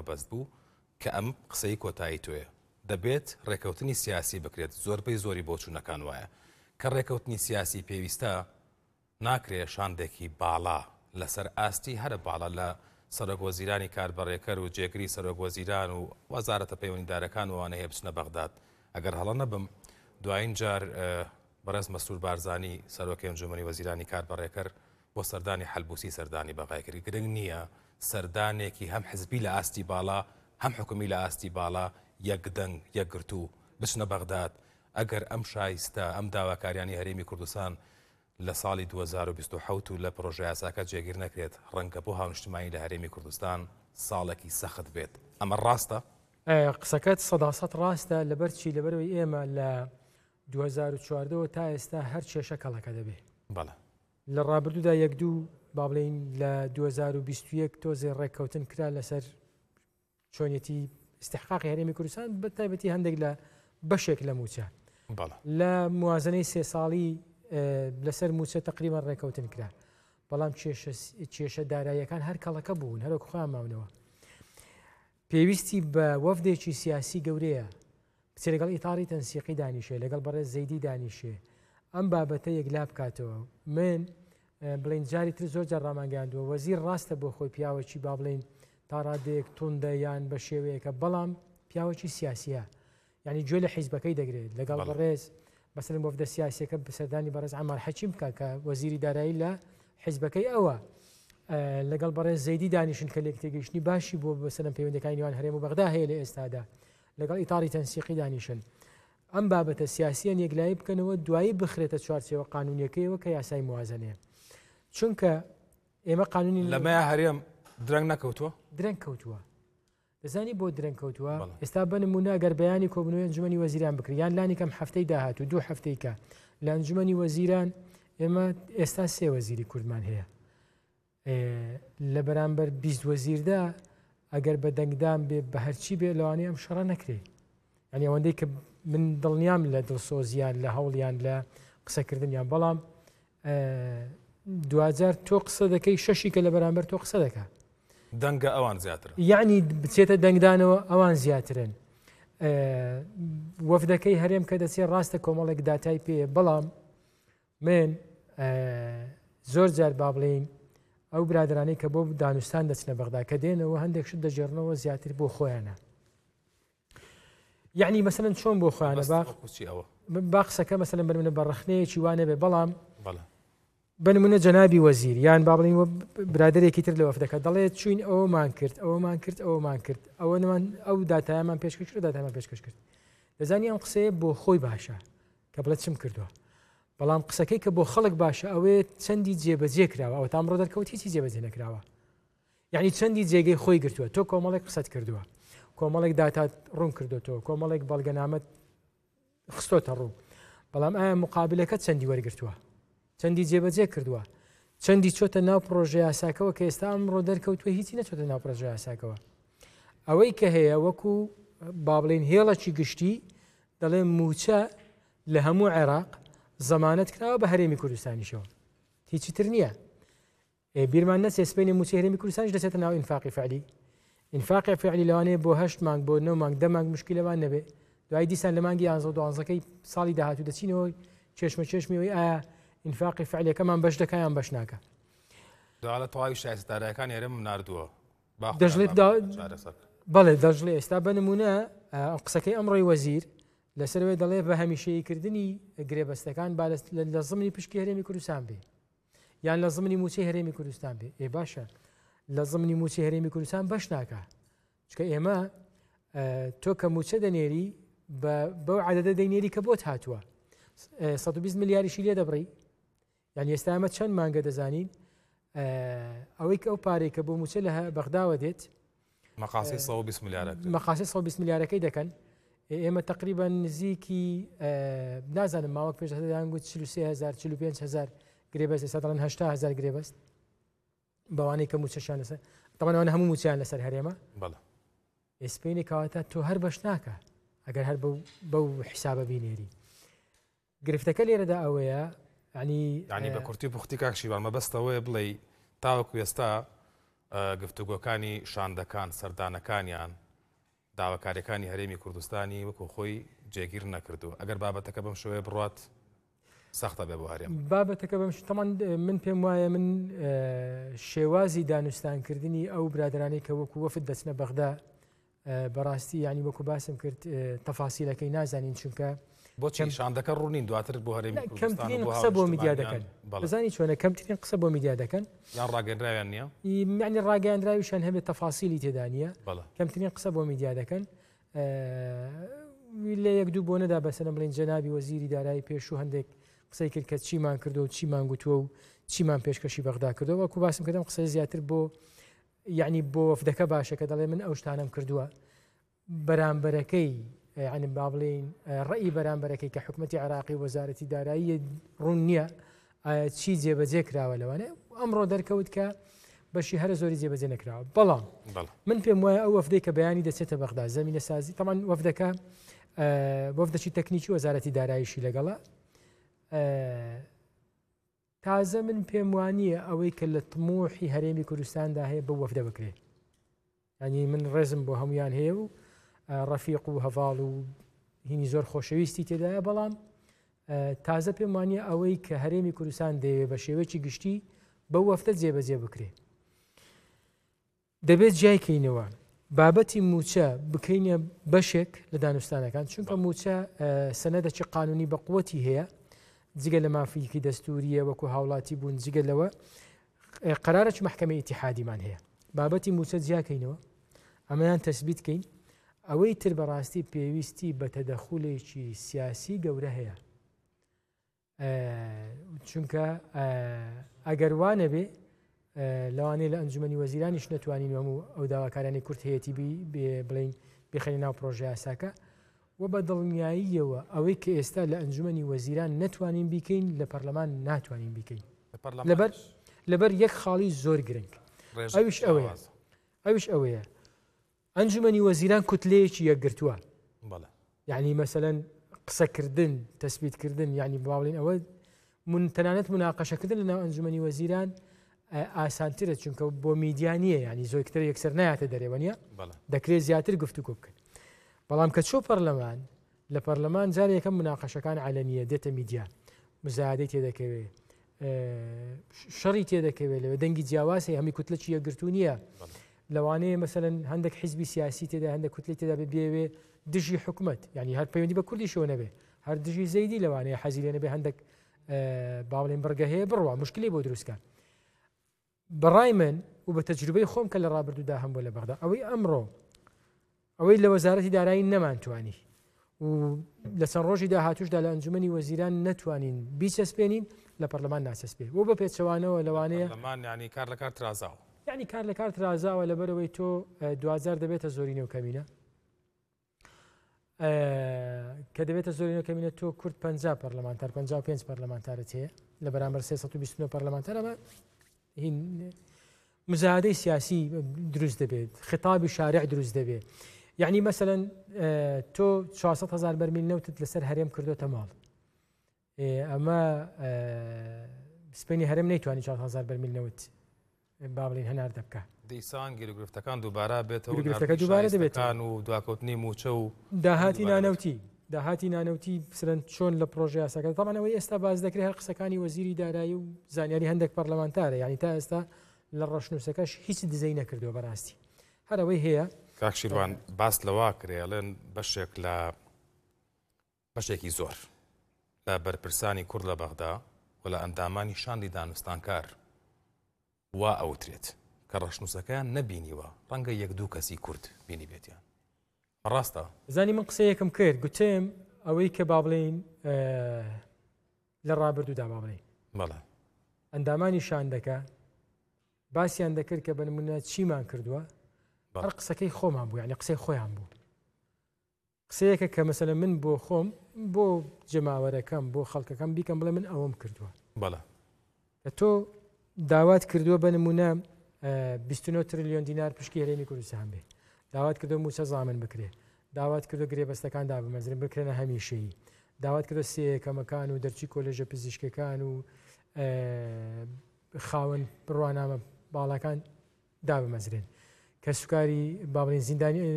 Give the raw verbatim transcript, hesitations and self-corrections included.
مەبەست بوو کە ئەم قسەی کۆتایی توێ دەبێت ڕێکەوتنی سیاسی بکرێت زۆربەی زۆری بۆچوونەکان وایە کە ڕێکەوتنی سیاسی پێویستە ناکرێ شاندێکی باڵا لەسەر ئاستی هەرە باڵا لە سەرۆکوەزیرانی کاربەڕێکەر و جێگری سەرۆکوەزیران و وەزارەتە پەیوەندیدارەکان وانە هەیە بچنە بەغداد ئەگەر هەڵە نەبم دوایین جار بەڕێز مەسرور بارزانی سەرۆکی ئەنجومەنی وەزیرانی کاربەڕێکەر بۆ سەردانی حەلبوسی سەردانی بەغایکردی گرنگ نییە سەردانێکی هەم حزبی لە ئاستی باڵا هەم حکومی لە ئاستی باڵا یەک دەنگ یەکگرتو بچنە بەغداد ئەگەر ئەم شایستە ئەم داواکاریانی هەرێمی کوردستان لە ساڵی دوو هەزار و بیست و حەوت و لە پرۆژه یاساکە جێگیر نەکرێت ڕەنگە بۆ هاونیشتمانی لە هەرێمی کوردستان ساڵێکی سەخت بێت ئەمە ڕاستە؟ قسەکەت سەدا سەد ڕاستە لەبەر چی لەبەرەوەی ئێمە لە دوو هەزار و چواردەوە تا ئێستا هەر کێشە کەڵەکە دەبێت بەڵێ لە ڕابردوودا یەک دوو با بڵێن لە دوو هەزار و بیست و یەک تۆزێ ڕێککەوتن کرا لەسەر چۆنیەتی استحقاقی هەرێمی کوردستان بە تایبەتی هەندێک لە بەشێک لە موچە لە موازنەی سێ ساڵی لەسەر موچە تقریبا ڕێکەوتن کرا بەڵام کێشە داراییەکان هەر کەڵەکە بوون هەرۆک خۆیان ماونەوە پێویستی بە وەفدێکی سیاسی گەورەیە بچێت لەگەڵ ئیتاری تەنسیقی دانیشێ لەگەڵ بەڕێز زەیدی دانیشێ ئەم بابەتە یەکلا بکاتەوە من بڵین جاری تر زۆر جار ڕامانگەاندووە وەزیر ڕاستە بۆ خۆی پیاوەکی با بڵین تا ڕادەیەک توندە یان بە شێوەیەکە بەڵام پیاوەکی سیاسیە یعنی گوێ لە حیزبەکەی دەگرێت لەگەڵ بەڕێز مثلا وەفدە سیاسیەکە بەسەردانی بەڕێز عەمار حەکیم بکە کە وەزیری دارایی لە حیزبەکەی ئەوە لەگەڵ بەڕێز زەیدی دانیشن کە لێک تێگەیشتنی باشی بۆ بەسەرم پەیوەندەکانی نێوان هەرێم و بەغدا هەیە لە ئێستادا لەگەڵ ئیتاری تەنسیقی دانیشن ئەم بابەتە سیاسیان یەکلایی بکەنەوە دوایی بخرێتە چوارچێوە قانونیەکەیەوە کە یاسای موازنەیە چونکە ئێمە قانونی لەمەیە هەرێم درەنگ نەکەوتووە درەنگ کەوتووە دەزانی بۆ درەنگ کەوتووە ئێستا بنمونە ئەگەر بەیانی کۆبنەوەی ئەنجومەنی وەزیران بکرێت یان لانی کەم هەفتەی داهات و دوو هەفتەی کە لە ئەنجومەنی وەزیران ئێمە ئێستا سێ وەزیری کوردمان هەیە لە بەرامبەر بیست وەزیردا ئەگەر بە دەنگدان بێ بە هەرچی بێ لەوانەیە ئەم شەڕە نەکرێت یعنی ئەوەندەی کە من دڵنیام لە دڵسۆزیان لە هەوڵیان لە قسەکردنیان بەڵام دوجار تۆ قسە دەکەی شەشی کە لە بەرامبەر تۆ قسە دەکە دەنگە ئەوان زیاتر یعنی بچێتە دەنگدانەوە ئەوان زیاترن وەفدەکەی هەرێم کە دەچێت ڕاستە کۆمەڵێک داتای پێ بەڵام من زۆر جار با بڵین ئەو برادرانەی کە بۆ دانوستان دەچنە بەغدا کە دێنەوە هەندێک شت دەژێڕنەوە زیاتر بۆ خۆیانە یعنی مەسەلەن چۆن بۆ خۆیانە با قسەکە مەسەلەن بنمونە بەڕەخنەیەکی وانە بێ بەڵام بنمونە جەنابی وەزیر یان با بڵین برادێکی تر لە وەفدەکە دەڵێت چوین ئەوەمان کرد ئەوەمان کرد ئەوەمان کرد ئەوەمان ئەو داتایەمان پێشکەش کرد داتایمان پێشکەش کرد دەزانی ئەم قسەیە بۆ خۆی باشە کە بڵێت چم کردووە بەڵام قسەکەی کە بۆ خەڵک باشە ئەوەیە چەندی جێبەجێ کراوە ئەوە تا ئەمڕۆ دەرکەوت هیچی جێبەجێ نەکراوە یعنی چەندی جێگەی خۆی گرتووە تۆ کۆمەڵێک قسەت کردووە کۆمەڵێک داتات ڕوون کردوتەوە کۆمەڵێک بەڵگەنامەت خستۆتە ڕوو بەڵام ئایا مقابلەکە چەندی وەرگرتووە چەندی جێبەجێ کردووە چەندی چۆتە ناو پرۆژە یاساکەوە کە ئێستا ئەمڕۆ دەرکەوتووە هیچی نەچۆتە ناو پرۆژە یاساکەوە ئەوەی کە هەیە وەکو با بڵێن هێڵەکی گشتی دەڵێن موچە لە هەموو عێراق زەمانەت کراوە بە هەرێمی کوردستانیشەوە هیچی تر نییە بیرمان نەچێ سبەینی موچە هەرێمی کوردستانیش دەچێتە ناو ئینفاقی فعلی ئینفاقی فعلی لەوانەیە بۆ هەشت مانگ بۆ نۆ مانگ دە مانگ مشکلەوان نەبێ دوای دیسان لە مانگی یانزە و دوانزەکەی ساڵی داهاتوو دەچینەوە چێشمە چێشمیەوەی ئایا ئینفاقی فعلیەکەمان بەش دەکایان بەش ناکە دوالە تەواوی شایستەدارەکان هێرم ناردووە دەژڵێت بەڵێ دەژڵێ ئێستا بنمونە قسەکەی ئەمڕۆی وەزیر لەسەرەوەی دەڵێ بە هەمیشەییکردنی گرێبەستەکان لە زمانی پشکی هەرێمی کوردستان بێ یان لە زمانی موچەی هەرێمی کوردستان بێ ئێ باشە لە زمانی موچەی هەرێمی کوردستان بەش ناکە چکە ئێمە تۆ کە موچە دەنێری بەو عەدەدە دەینێری کە بۆت هاتووە سەد و بیست ملیاریشی لێ دەبڕی یعنی ئێستا ئەمە چەند مانگە دەزانین ئەوەی کە ئەو پارەی کە بۆ موچە لە بەغداوە دێت مەقاسی سەد و بیست ملیارە مەقاسی سەد و بیست ملیارەکەی دەکەن ئێمە تقریبا نزیکی نازانم ماوەک پێش دەیانگوت چل و سێ هەزار چل و پێنج هەزار گرێبەست ئێستا دەڵێن هەشتا هەزار گرێبەست بەوانەی کە موچەشیان لەسەر تەمەنەوەن هەموو موچیان لەسەر هەرێمە ئێسپەینی کاواتە تۆ هەر بەش ناکە ئەگەر هەر بەو حیسابە بینێری گرفتەکە لێرەدا ئەوەیە ینی ینی بە کورتی پوختی کاکشیوان مەبەستەوەیە بڵێ تاوەکو ئێستا گفتوگۆکانی شاندەکان سەردانەکانیان داواکاریەکانی هەرێمی کوردستانی وەکو خۆی جێگیر نەکردو. ئەگەر بابەتەکە بەم شێوەیە بڕات سەختە بێ بۆ هەرێم. بابەتەکە بەم تەمان من پێم وایە من شێوازی دانوستانکردنی ئەو برادرانەی کە وەکو وەفد دەچنە بەغدا بەڕاستی ینی وەکو باسم کرد تەفاسیلەکەی نازانین چونکە بۆچی شاندەکە ڕوونین دواتر بۆ هەرێمی کوردستان کەمترین قسە بۆ میدیا دەکەن. بزانی چۆنە کەمترین قسە بۆ میدیا دەکەن یان ڕاگەندراویان نییە؟ یعنی ڕاگەیاندراویشان هەبێت تەفاسیلی تێدا نییە کەمترین قسە بۆ میدیا دەکەن. لە یەک دوو بۆ نەدا بەسەرم بڵین جەنابی وەزیری دارایی پێش و هەندێک قسەی کرد کە چیمان کردو و چیمان گوتووە و چیمان پێشکەشی بەغدا کردەوە. وەکو باسم کردم قسەی زیاتر بۆ یعنی بۆ وەفدەکە باشە کە دەڵێ من ئەو شتانم کردووە بەرامبەرەکەی ینی با بڵین ڕێی بەرامبەرەکەی کە حکوومەتی عراقی وەزارەتی دارایی ڕوون نییە چی جێبەجێ کراوە لەوانێ ئەمڕۆ دەرکەوت کە بەشی هەرە زۆری جێبەجێ نەکراوە. بەڵام من پێم وایە ئەو وەفدەی کە بەیانی دەچێتە بەغدا زەمینە سازی تەمان وەفدەکە وەفدەی تەکنیکی وەزارەتی داراییشی لەگەڵە تازە من پێم وانییە ئەوەی کە لە تموحی هەرێمی کوردستاندا هەیە بە وەفدە بکرێت. ینی من ڕێزم بۆ هەمویان هەیە و ڕەفیق و هەڤاڵ و هینی زۆر خۆشەویستی تێدایە. بەڵام تازە پێم وانییە ئەوەی کە هەرێمی کوردستان دەیەوێت بە شێوەیەکی گشتی بە وەفدە جێبەجێ بکرێت. دەبێت جایکەینەوە بابەتی موچە بکەینە بەشێک لە دانوستانەکان چونکە موچە سەنەدەکی قانونی بە قووەتی هەیە جگە لە مافیکی دەستوریە وەکو هاوڵاتی بوون جگە لەوە قەرارەی محکەمەی ئیتیحادیمان هەیە بابەتی موچە جیاکەینەوە ئەمەیان تەسبیتکەین. ئەوەی تر بەڕاستی پێویستی بە تەدەخولێکی سیاسی گەورە هەیە چونکە ئەگەر وانە بێ لەوانەیە لە ئەنجومەنی وەزیرانیش نەتوانین هەموو ئەو داواکارانی کورت هەیەتی بڵین بخەینە ناو پرۆژە یاساکە و بە دڵنیاییەوە ئەوەی کە ئێستا لە ئەنجومەنی وەزیران نەتوانین بیکەین لە پەرلەمان ناتوانین بیکەین لەبەر لەبەر یەک خاڵی زۆر گرنگ ئەویش ئەوەیە ئەویش ئەوەیە ئەنجومەنی وەزیران کوتلەیەکی یەکگرتووە. یعنی مەسەلەن قسەکردن تەسبیتکردن یعنی باڵین ئەوە تەنانەت مناقەشەکردن لەناو ئەنجومەنی وەزیران ئاسانترە چونکە بۆ میدیا نییە ینی زۆرتر یەکسەر نایاتە دەرێوە نیە دەکرێت زیاتر گفتوگۆ بکەن. بەڵام کە چۆ پەرلەمان لە پەرلەمان جارە یەکەم مناقەشەکان عەلەمیە دێتە میدیا مزایدەی تێدەکەوێت شەڕی تێدەکەوێت لەوێ دەنگی جیاوازی هەمی کوتلەکی یەکگرتو نییە لەوانەیە مەسەلەن هەندێک حیزبی سیاسی تێدا هەندێک کوتلی تێدا بێوێ دژی حکوومەت ینی هەر پەیوەندی بە کوردی شۆ نەبێ هەر دژی زەیدی لەوانەیە حەزی لێ نەبێ هەندێک باڵێن بەرگە هەیە بڕوە مشکلی بۆ دروستکە. بەڕای من و بە تەجروبەی خۆم کە لە ڕابردوودا هەم بۆ لە بەغدا ئەوەی ئەمڕۆ ئەوەی لە وەزارەتی دارایی نەمانتوانی و لە چەند ڕۆژی داهاتوشدا لە ئەنجومەنی وەزیران نەتوانین بیچەسپێنین لە پەرلەمان ناچەسپێ و بە پێچەوانەوە لەوانەیە ینی کار لە کار ترازاوە یعنی کار لە کار ترازاوە لەبەرەوەی تۆ دوزار دەبێتە زۆرینە و کەمینە کە دەبێتە زۆرینە کەمینە تۆ کورد پەنجا پەرلەمانتار پەنجا و پێنج پەرلەمانتارت هەیە لە بەرامبەر سێسەد و بیست و نۆ پەرلەمانتارەمە هین مزادەی سیاسی دروست دەبێت خطابی شارع دروست دەبێت. یعنی مەسەلەن تۆ چوارسەد هەزار بەرمیل نەوتت لەسەر هەرێم کردوتە ماڵ ئەمە سپێنی هەرێم نەیتوانی چوار هەزار بەرمیل نەوت با بڵین هەنار دەبکە دیسان گیرگرفتەکان دووبارە بێتەوە گرفتەکە دووبارە دەبێتەوە و دواکەوتنی موچە و داهاتی نانەوتی داهاتی نانەوتی سرەن چۆن لە پرۆژه یاساکە تەمانەوەی ئێستا باز دەکرێت هەر قسەکانی وەزیری دارایی و زانیاری هەندێک پەرلەمانتارە یعنی تا ئێستا لە ڕەشنووسەکەش هیچ دزەی نەکردووە بەڕاستی هەرەوەی هەیە. کاکشیروان باس لەوا کرێڵێن بەشێک لە بەشێکی زۆر لە بەرپرسانی کورد لە بەغدا و لە ئەندامانی شاندی دانوستانکار وا ئەوترێت کە ڕەشنووسەکەیان نەبینیوە ڕەنگە یەک دوو کەسی کورد بینی بێتیان ڕاستە زانی من قسەیەکم کرد گوتێم ئەوەی کە با بڵین لە ڕابردوودا با بڵین بەڵێ ئەندامانی شاندەکە باسییان دەکرد کە بنمونە چیمان کردووە هەر قسەکەی خۆمان بوو یعنی قسەی خۆیان بوو قسەیەکە کە مەسەلە من بۆ خۆم بۆ جەماوەرەکەم بۆ خەڵکەکەم بیکەم بڵێ من ئەوەم کردووە بەڵێ کە تۆ داوات کردووە بە نمونە بیست و نۆ تریلیۆن دینار پشکی هەرێمی کوردستان بێ داوات کردو موچە زامن بکرێ داوات کردو گرێبەستەکان دابمەزرن بکرێنە هەمیشەیی داوات کردو سێیەکەمەکان و دەرچی کۆلێژە پزیشکەکان و خاوەن بڕوانامە باڵەکان دابمەزرێن کە سوکاری با بڵێن زیندانی